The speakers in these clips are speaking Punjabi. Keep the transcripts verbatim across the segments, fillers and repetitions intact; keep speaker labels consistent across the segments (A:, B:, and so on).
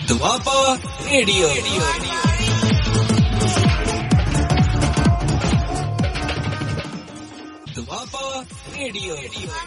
A: ਦੁਆਬਾ ਰੇਡੀਓ। ਦੁਆਬਾ ਰੇਡੀਓ।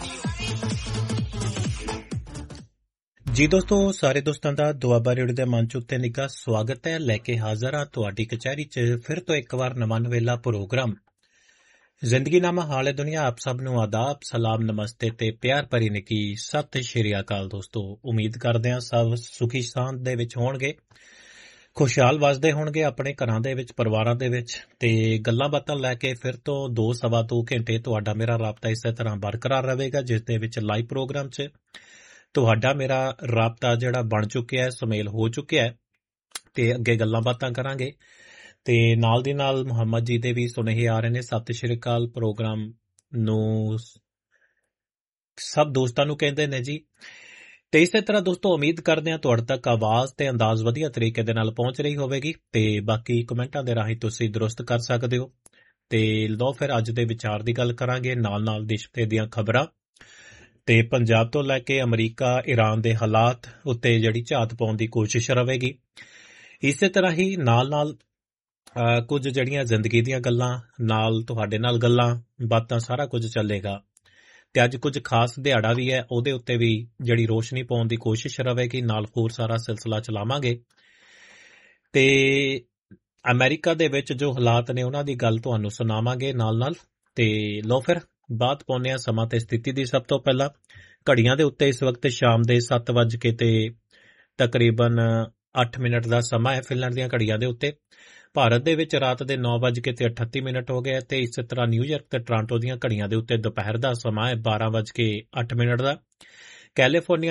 B: ਜੀ ਦੋਸਤੋ, ਸਾਰੇ ਦੋਸਤਾਂ ਦਾ ਦੁਆਬਾ ਰੇਡੀਓ ਦੇ ਮੰਚ ਉੱਤੇ ਨਿੱਘਾ ਸਵਾਗਤ ਹੈ। ਲੈ ਕੇ ਹਾਜ਼ਰ ਹਾਂ ਤੁਹਾਡੀ ਕਚਹਿਰੀ 'ਚ ਫਿਰ ਤੋਂ ਇੱਕ ਵਾਰ ਨਵਾਂ ਨਵੇਲਾ ਪ੍ਰੋਗਰਾਮ ਜ਼ਿੰਦਗੀਨਾਮਾ ਹਾਲੇ ਦੁਨੀਆ। ਆਪ ਸਭ ਨੂੰ ਆਦਾਬ, ਸਲਾਮ, ਨਮਸਤੇ ਤੇ ਪਿਆਰ ਭਰੀ ਨਿੱਘੀ ਸਤਿ ਸ਼੍ਰੀ ਅਕਾਲ। ਦੋਸਤੋ, ਉਮੀਦ ਕਰਦੇ ਹਾਂ ਸਭ ਸੁਖੀ ਸਾਂਦ ਦੇ ਵਿੱਚ ਹੋਣਗੇ, ਖੁਸ਼ਹਾਲ ਵਸਦੇ ਹੋਣਗੇ ਆਪਣੇ ਘਰਾਂ ਦੇ ਵਿੱਚ, ਪਰਿਵਾਰਾਂ ਦੇ ਵਿੱਚ। ਤੇ ਗੱਲਾਂ ਬਾਤਾਂ ਲੈ ਕੇ ਫਿਰ ਤੋਂ ਦੋ ਸਵਾ ਦੋ ਘੰਟੇ ਤੁਹਾਡਾ ਮੇਰਾ ਰਾਬਤਾ ਇਸੇ ਤਰ੍ਹਾਂ ਬਰਕਰਾਰ ਰਹੇਗਾ, ਜਿਸ ਦੇ ਵਿੱਚ ਲਾਈਵ ਪ੍ਰੋਗਰਾਮ 'ਚ ਤੁਹਾਡਾ ਮੇਰਾ ਰਾਬਤਾ ਜਿਹੜਾ ਬਣ ਚੁੱਕਿਆ ਹੈ, ਸੁਮੇਲ ਹੋ ਚੁੱਕਿਆ ਹੈ ਤੇ ਅੱਗੇ ਗੱਲਾਂ ਬਾਤਾਂ ਕਰਾਂਗੇ। ਤੇ ਨਾਲ ਦੀ ਨਾਲ ਮੁਹੰਮਦ ਜੀ ਦੇ ਵੀ ਸੁਨੇਹੇ ਆ ਰਹੇ ਨੇ। ਸਤਿ ਸ਼੍ਰੀ ਅਕਾਲ ਪ੍ਰੋਗਰਾਮ ਨੂੰ ਸਭ ਦੋਸਤਾਂ ਨੂੰ ਕਹਿੰਦੇ ਨੇ ਜੀ। ਤੇ ਇਸੇ ਤਰ੍ਹਾਂ ਦੋਸਤੋ ਉਮੀਦ ਕਰਦੇ ਹਾਂ ਤੁਹਾਡੇ ਤੱਕ ਆਵਾਜ਼ ਤੇ ਅੰਦਾਜ਼ ਵਧੀਆ ਤਰੀਕੇ ਦੇ ਨਾਲ ਪਹੁੰਚ ਰਹੀ ਹੋਵੇਗੀ ਤੇ ਬਾਕੀ ਕਮੈਂਟਾਂ ਦੇ ਰਾਹੀਂ ਤੁਸੀਂ ਦਰੁਸਤ ਕਰ ਸਕਦੇ ਹੋ। ਤੇ ਲਓ ਫਿਰ ਅੱਜ ਦੇ ਵਿਚਾਰ ਦੀ ਗੱਲ ਕਰਾਂਗੇ, ਨਾਲ ਨਾਲ ਦੇਸ਼ ਤੇ ਦੀਆਂ ਖਬਰਾਂ ਤੇ ਪੰਜਾਬ ਤੋਂ ਲੈ ਕੇ ਅਮਰੀਕਾ ਈਰਾਨ ਦੇ ਹਾਲਾਤ ਉੱਤੇ ਜਿਹੜੀ ਝਾਤ ਪਾਉਣ ਦੀ ਕੋਸ਼ਿਸ਼ ਰਹੇਗੀ। ਇਸੇ ਤਰ੍ਹਾਂ ਹੀ ਨਾਲ ਨਾਲ ਕੁਝ ਜਿਹੜੀਆਂ ਜ਼ਿੰਦਗੀ ਦੀਆਂ ਗੱਲਾਂ, ਨਾਲ ਤੁਹਾਡੇ ਨਾਲ ਗੱਲਾਂ ਬਾਤਾਂ, ਸਾਰਾ ਕੁਝ ਚੱਲੇਗਾ। ਤੇ ਅੱਜ ਕੁਝ ਖਾਸ ਦਿਹਾੜਾ ਵੀ ਹੈ, ਉਹਦੇ ਉੱਤੇ ਵੀ ਜਿਹੜੀ ਰੋਸ਼ਨੀ ਪਾਉਣ ਦੀ ਕੋਸ਼ਿਸ਼ ਰਹੇਗੀ, ਨਾਲ ਹੋਰ ਸਾਰਾ ਸਿਲਸਿਲਾ ਚਲਾਵਾਂਗੇ। ਤੇ ਅਮਰੀਕਾ ਦੇ ਵਿੱਚ ਜੋ ਹਾਲਾਤ ਨੇ ਉਹਨਾਂ ਦੀ ਗੱਲ ਤੁਹਾਨੂੰ ਸੁਣਾਵਾਂਗੇ ਨਾਲ ਨਾਲ। ਤੇ ਲਓ ਫਿਰ ਬਾਤ ਪਾਉਂਦੇ ਹਾਂ ਸਮਾਂ ਤੇ ਸਥਿਤੀ ਦੀ। ਸਭ ਤੋਂ ਪਹਿਲਾਂ ਘੜੀਆਂ ਦੇ ਉੱਤੇ ਇਸ ਵਕਤ ਸ਼ਾਮ ਦੇ ਸੱਤ ਵੱਜ ਕੇ ਤੇ ਤਕਰੀਬਨ ਅੱਠ ਮਿੰਟ ਦਾ ਸਮਾਂ ਹੈ ਫਿਨਲੈਂਡ ਦੀਆਂ ਘੜੀਆਂ ਦੇ ਉੱਤੇ। ਭਾਰਤ ਦੇ ਵਿੱਚ ਰਾਤ ਦੇ ਨੌ ਵੱਜ ਕੇ ਤੇ ਅਠੱਤੀ ਮਿੰਟ ਹੋ ਗਏ ਤੇ ਇਸੇ ਤਰ੍ਹਾਂ ਨਿਊਯਾਰਕ ਤੇ ਟੋਰਾਂਟੋ ਦੀਆਂ ਘੜੀਆਂ ਦੇ ਉੱਤੇ ਦੁਪਹਿਰ ਦਾ ਸਮਾਂ ਹੈ ਬਾਰਾਂ ਵੱਜ ਕੇ ਅੱਠ ਮਿੰਟ ਦਾ। ਕੈਲੀਫੋਰਨੀਆ